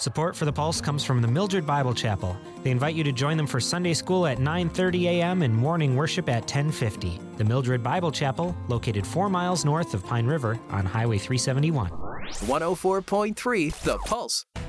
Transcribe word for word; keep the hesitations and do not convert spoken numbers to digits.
Support for The Pulse comes from the Mildred Bible Chapel. They invite you to join them for Sunday school at nine thirty a.m. and morning worship at ten fifty. The Mildred Bible Chapel, located four miles north of Pine River on Highway three seventy-one. one oh four point three The Pulse.